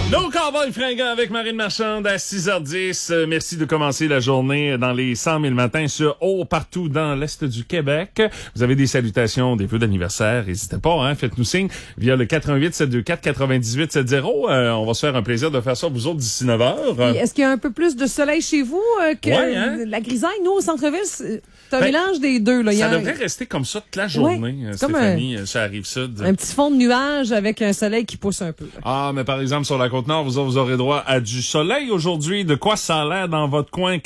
Nos cowboys fringants avec Marine Marchande à 6h10. Merci de commencer la journée dans les 100 000 matins sur partout dans l'Est du Québec. Vous avez des salutations, des vœux d'anniversaire, n'hésitez pas, faites-nous signe via le 88-724-9870. On va se faire un plaisir de faire ça vous autres d'ici 9h. Est-ce qu'il y a un peu plus de soleil chez vous que la grisaille? Nous, au centre-ville, c'est un mélange des deux. Là. Ça devrait rester comme ça toute la journée, Stéphanie, ça arrive sud. Un petit fond de nuages avec un soleil qui pousse un peu. Là. Ah, mais par exemple, sur la Côte-Nord, vous aurez droit à du soleil aujourd'hui. De quoi ça a l'air dans votre coin?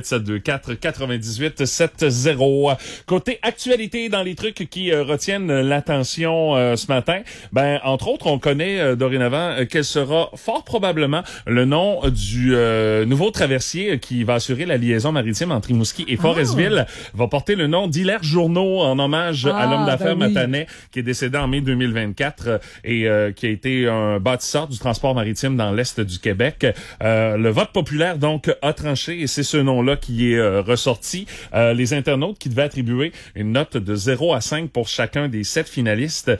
88-724-9870. Côté actualité, dans les trucs qui retiennent l'attention ce matin, entre autres, on connaît dorénavant quel sera fort probablement le nom du nouveau traversier qui va assurer la liaison maritime entre Rimouski et Forestville. Va porter le nom d'Hilaire Journeau en hommage à l'homme d'affaires matanais qui est décédé en mai 2024 et qui a été un bâtisseur du transport maritime dans l'Est du Québec. Le vote populaire, donc, a tranché et c'est ce nom-là qui est ressorti. Les internautes qui devaient attribuer une note de 0 à 5 pour chacun des 7 finalistes.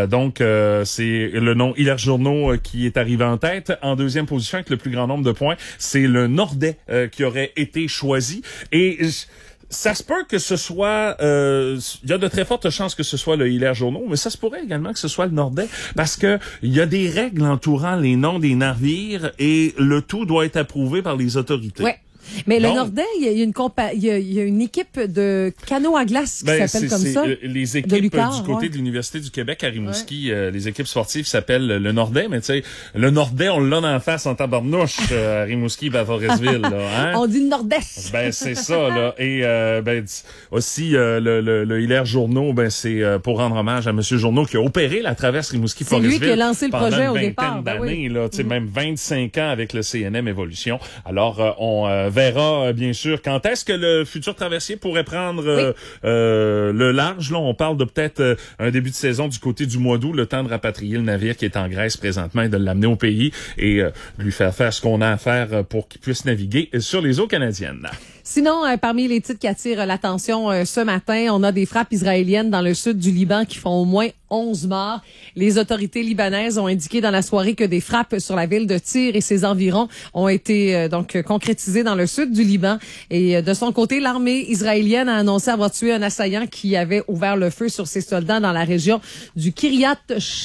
C'est le nom Hilaire Journeau qui est arrivé en tête. En deuxième position, avec le plus grand nombre de points, c'est le Nordais qui aurait été choisi. Et ça se peut que ce soit... il y a de très fortes chances que ce soit le Hilaire Journeau, mais ça se pourrait également que ce soit le Nordais, parce que il y a des règles entourant les noms des navires et le tout doit être approuvé par les autorités. Ouais. Mais le Nordais, il y a une équipe de canots à glace qui s'appelle comme ça. Les équipes du côté de l'Université du Québec à Rimouski, les équipes sportives s'appellent le Nordais, mais tu sais, le Nordais, on l'a en face en tabarnouche à Rimouski, à Forestville, là, On dit le Nordais. C'est ça, là. Et aussi le Hilaire Journeau, c'est pour rendre hommage à Monsieur Journeau qui a opéré la traverse Rimouski-Forestville. C'est lui qui a lancé le projet au départ. Pendant une vingtaine d'années, là, tu sais, même 25 ans avec le CNM Évolution. Alors, on verra bien sûr quand est-ce que le futur traversier pourrait prendre le large. Là, on parle de peut-être un début de saison du côté du mois d'août, le temps de rapatrier le navire qui est en Grèce présentement et de l'amener au pays et lui faire faire ce qu'on a à faire pour qu'il puisse naviguer sur les eaux canadiennes. Sinon, parmi les titres qui attirent l'attention ce matin, on a des frappes israéliennes dans le sud du Liban qui font au moins 11 morts. Les autorités libanaises ont indiqué dans la soirée que des frappes sur la ville de Tyr et ses environs ont été donc concrétisées dans le sud du Liban. Et de son côté, l'armée israélienne a annoncé avoir tué un assaillant qui avait ouvert le feu sur ses soldats dans la région du Kiryat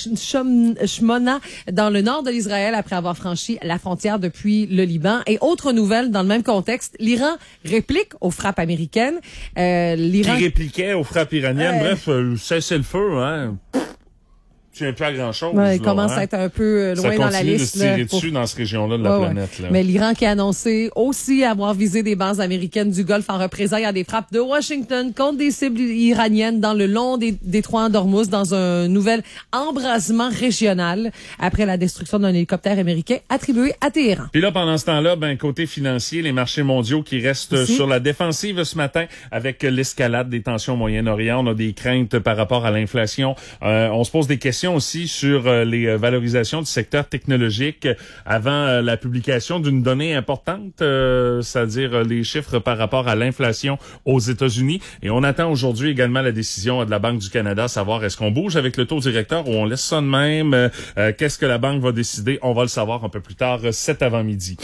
Shmona, dans le nord de l'Israël, après avoir franchi la frontière depuis le Liban. Et autre nouvelle, dans le même contexte, l'Iran réplique aux frappes américaines. L'Iran qui répliquait aux frappes iraniennes. Bref, cessez le feu, Tu n'as pas grand-chose. Il commence à être un peu loin dans la liste. Ça continue de se tirer dessus dans cette région-là de la planète. Là. Mais l'Iran qui a annoncé aussi avoir visé des bases américaines du Golfe en représailles à des frappes de Washington contre des cibles iraniennes dans le long des détroits d'Ormuz dans un nouvel embrasement régional après la destruction d'un hélicoptère américain attribué à Téhéran. Puis là, pendant ce temps-là, côté financier, les marchés mondiaux qui restent sur la défensive ce matin avec l'escalade des tensions au Moyen-Orient. On a des craintes par rapport à l'inflation. On se pose des questions aussi sur les valorisations du secteur technologique avant la publication d'une donnée importante, c'est-à-dire les chiffres par rapport à l'inflation aux États-Unis. Et on attend aujourd'hui également la décision de la Banque du Canada, savoir est-ce qu'on bouge avec le taux directeur ou on laisse ça de même. Qu'est-ce que la banque va décider? On va le savoir un peu plus tard cet avant-midi.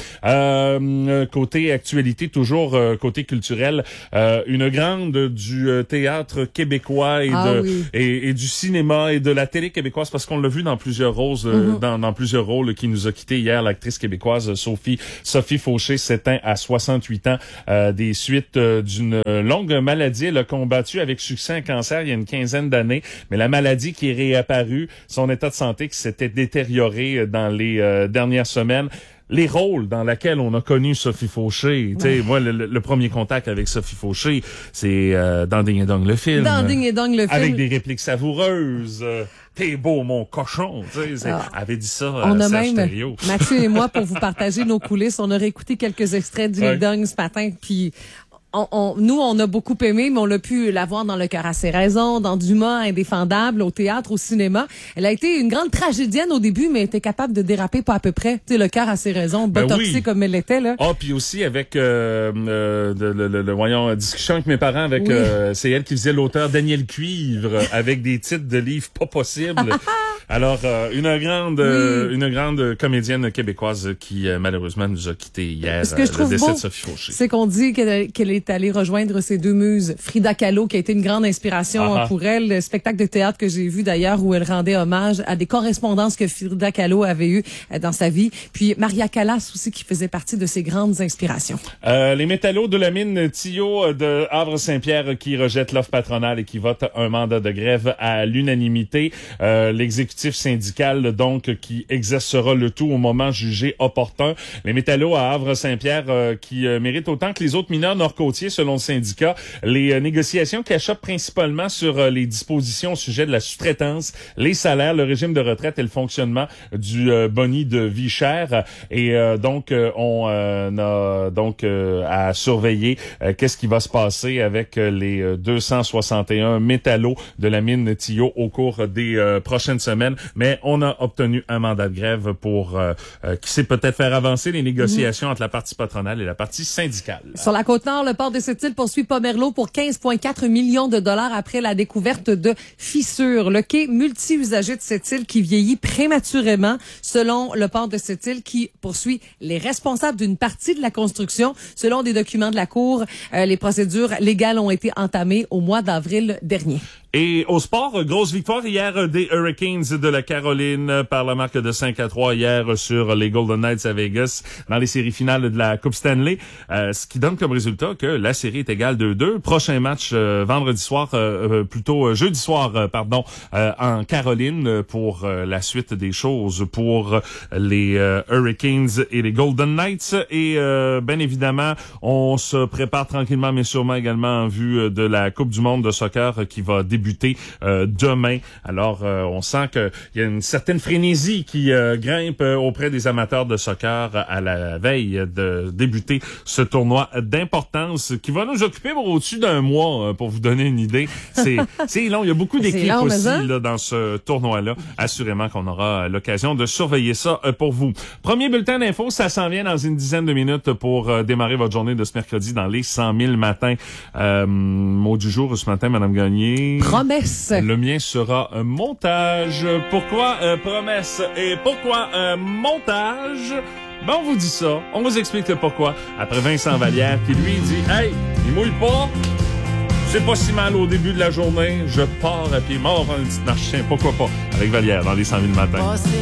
Côté actualité, toujours côté culturel, une grande du théâtre québécois et du cinéma et de la télé québécoise, parce qu'on l'a vu dans plusieurs rôles, dans plusieurs rôles qui nous a quitté hier. L'actrice québécoise Sophie Fauché s'éteint à 68 ans des suites d'une longue maladie. Elle a combattu avec succès un cancer il y a une quinzaine d'années, mais la maladie qui est réapparue, son état de santé qui s'était détérioré dans les dernières semaines. Les rôles dans lesquels on a connu Sophie Fauché, tu sais, moi le premier contact avec Sophie Fauché, c'est dans Ding et Dong le film. Dans Ding et Dong le film. Avec des répliques savoureuses. T'es beau mon cochon, tu sais, avait dit ça on a Serge même Thériault. Mathieu et moi pour vous partager nos coulisses, on aurait écouté quelques extraits du Ding Dong ce matin, puis nous, on a beaucoup aimé, mais on l'a pu la voir dans Le cœur a ses raisons, dans Dumas, Indéfendable, au théâtre, au cinéma. Elle a été une grande tragédienne au début, mais était capable de déraper pas à peu près. Tu sais, Le cœur a ses raisons, botoxée comme elle l'était, là. Ah, puis aussi avec, voyons, discussion avec mes parents avec, c'est elle qui faisait l'auteur Daniel Cuivre, avec des titres de livres pas possibles. Alors, une grande comédienne québécoise qui, malheureusement, nous a quittés hier. Ce que je trouve le décès beau, de Sophie Fauché. c'est qu'on dit qu'elle est allée rejoindre ses deux muses. Frida Kahlo, qui a été une grande inspiration pour elle. Le spectacle de théâtre que j'ai vu d'ailleurs, où elle rendait hommage à des correspondances que Frida Kahlo avait eues dans sa vie. Puis Maria Callas aussi, qui faisait partie de ses grandes inspirations. Les métallos de la mine Tillot de Havre-Saint-Pierre qui rejettent l'offre patronale et qui votent un mandat de grève à l'unanimité. L'exécutif syndical, donc, qui exercera le tout au moment jugé opportun. Les métallos à Havre-Saint-Pierre qui méritent autant que les autres mineurs nord-côtiers, selon le syndicat. Les négociations qui achoppent principalement sur les dispositions au sujet de la sous-traitance, les salaires, le régime de retraite et le fonctionnement du boni de vie chère. Et donc, on a donc à surveiller qu'est-ce qui va se passer avec les 261 métallos de la mine Tillot au cours des prochaines semaines. Mais on a obtenu un mandat de grève pour qui sait peut-être faire avancer les négociations entre la partie patronale et la partie syndicale. Sur la Côte-Nord, le port de Sept-Îles poursuit Pomerleau pour 15,4 millions de dollars après la découverte de fissures. Le quai multi-usager de Sept-Îles qui vieillit prématurément, selon le port de Sept-Îles, qui poursuit les responsables d'une partie de la construction. Selon des documents de la Cour, les procédures légales ont été entamées au mois d'avril dernier. Et au sport, grosse victoire hier des Hurricanes de la Caroline par la marque de 5-3 hier sur les Golden Knights à Vegas dans les séries finales de la Coupe Stanley, ce qui donne comme résultat que la série est égale 2-2. Prochain match jeudi soir, en Caroline pour la suite des choses pour les Hurricanes et les Golden Knights. Et bien évidemment, on se prépare tranquillement mais sûrement également en vue de la Coupe du monde de soccer qui va débuter demain. Alors, on sent qu'il y a une certaine frénésie qui grimpe auprès des amateurs de soccer à la veille de débuter ce tournoi d'importance qui va nous occuper pour au-dessus d'un mois, pour vous donner une idée. C'est long. Il y a beaucoup d'équipes aussi là, dans ce tournoi-là. Assurément qu'on aura l'occasion de surveiller ça pour vous. Premier bulletin d'infos, ça s'en vient dans une dizaine de minutes pour démarrer votre journée de ce mercredi dans les 100 000 matins. Mot du jour ce matin, Madame Gagné. Promesse. Le mien sera un montage. Pourquoi promesse et pourquoi un montage? Ben, on vous dit ça. On vous explique le pourquoi. Après Vincent Vallière qui lui dit « Hey, il mouille pas. C'est pas si mal au début de la journée. Je pars à pied mort en une petite marche. Pourquoi pas? » Avec Vallière dans les 100 000 matins.